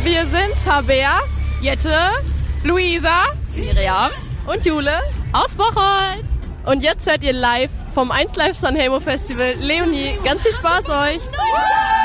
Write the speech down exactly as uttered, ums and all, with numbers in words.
Wir sind Tabea, Jette, Luisa, Miriam und Jule aus Bocholt. Und jetzt hört ihr live vom eins Live Sanremo Festival Leonie. Ganz viel Spaß euch!